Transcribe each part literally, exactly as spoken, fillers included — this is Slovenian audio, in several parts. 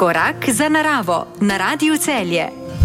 Korak za naravo na Radiu Celje.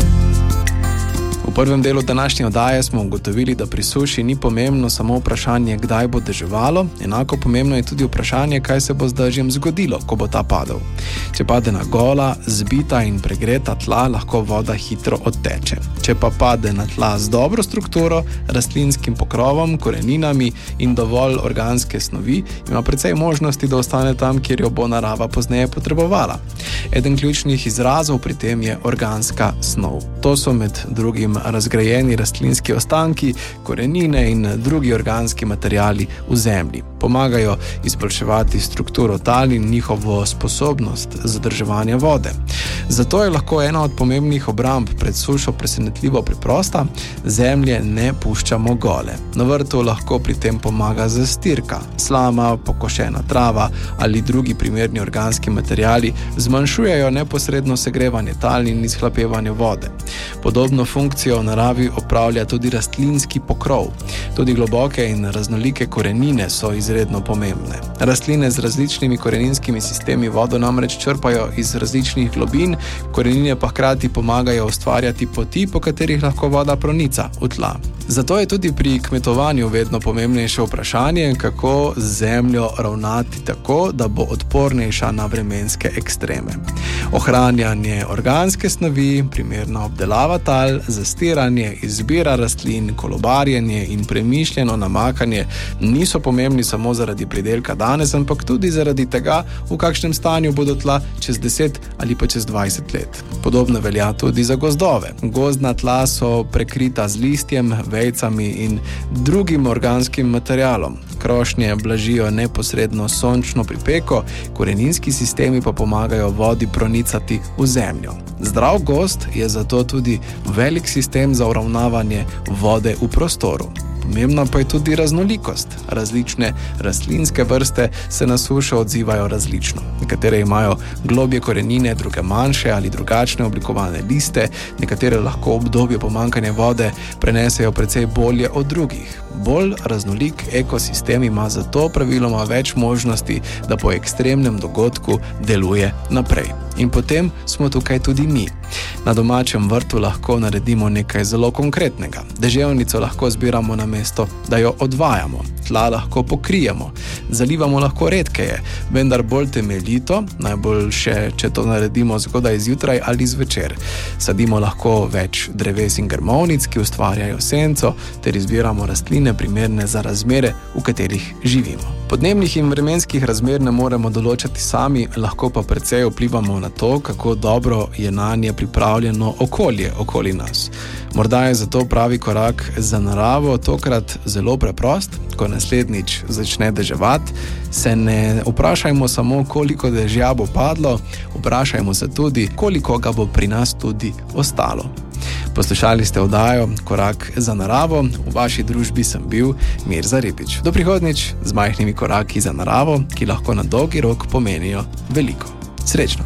V prvem delu današnje oddaje smo ugotovili, da pri suši ni pomembno samo vprašanje, kdaj bo deževalo, enako pomembno je tudi vprašanje, kaj se bo z dežjem zgodilo, ko bo ta padel. Če pade na gola, zbita in pregreta tla, lahko voda hitro odteče. Če pa pade na tla z dobro strukturo, rastlinskim pokrovom, koreninami in dovolj organske snovi, ima precej možnosti, da ostane tam, kjer jo bo narava pozneje potrebovala. Eden ključnih izrazov pri tem je organska snov. To so med drugim razgrajeni rastlinski ostanki, korenine in drugi organski materiali v zemlji. Pomagajo izboljševati strukturo tal in njihovo sposobnost zadrževanja vode. Zato je lahko ena od pomembnih obramb pred sušo presenetljivo preprosta: zemlje ne puščamo gole. Na vrtu lahko pri tem pomaga zastirka. Slama, pokošena trava ali drugi primerni organski materiali zmanjšujejo neposredno segrevanje tal in izhlapevanje vode. Podobno funkcijo v naravi opravlja tudi rastlinski pokrov. Tudi globoke in raznolike korenine so izredno pomembne. Rastline z različnimi koreninskimi sistemi vodo namreč črpajo iz različnih globin, korenine pa hkrati pomagajo ustvarjati poti, po katerih lahko voda pronica v tla. Zato je tudi pri kmetovanju vedno pomembnejše vprašanje, kako z zemljo ravnati tako, da bo odpornejša na vremenske ekstreme. Ohranjanje organske snovi, primerna obdelava tal, zastiranje, izbira rastlin, kolobarjenje in premišljeno namakanje niso pomembni samo zaradi pridelka danes, ampak tudi zaradi tega, v kakšnem stanju bodo tla čez deset ali pa čez dvajset let. Podobno velja tudi za gozdove. Gozdna tla so prekrita z listjem, vejcami in drugim organskim materialom. Krošnje blažijo neposredno sončno pripeko, koreninski sistemi pa pomagajo vodi pronicati v zemljo. Zdrav gozd je zato tudi velik sistem za uravnavanje vode v prostoru. Pomembna pa je tudi raznolikost. Različne rastlinske vrste se na sušo odzivajo različno. Nekatere imajo globje korenine, druge manjše ali drugačne oblikovane liste, nekatere lahko obdobje pomanjkanja vode prenesejo precej bolje od drugih. Bolj raznolik ekosistem ima zato praviloma več možnosti, da po ekstremnem dogodku deluje naprej. In potem smo tukaj tudi mi. Na domačem vrtu lahko naredimo nekaj zelo konkretnega. Deževnico lahko zbiramo na mesto, da jo odvajamo. Tla lahko pokrijemo. Zalivamo lahko redkeje, vendar bolj temeljito, najboljše, če to naredimo zgodaj zjutraj ali zvečer. Sadimo lahko več dreves in grmovnic, ki ustvarjajo senco, ter izbiramo rastline primerne za razmere, v katerih živimo. Podnebnih in vremenskih razmer ne moremo določati sami, lahko pa precej vplivamo na to, kako dobro je nanje pripravljeno okolje okoli nas. Morda je zato pravi korak za naravo tokrat zelo preprost. Ko naslednjič začne deževati, se ne vprašajmo samo, koliko dežja bo padlo, vprašajmo se tudi, koliko ga bo pri nas tudi ostalo. Poslušali ste oddajo Korak za naravo, v vaši družbi sem bil Mirza Repić. Do prihodnjič z majhnimi koraki za naravo, ki lahko na dolgi rok pomenijo veliko. Srečno!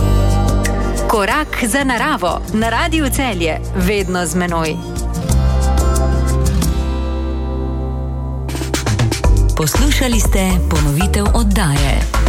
Korak za naravo na Radiu Celje, vedno z menoj. Poslušali ste ponovitev oddaje.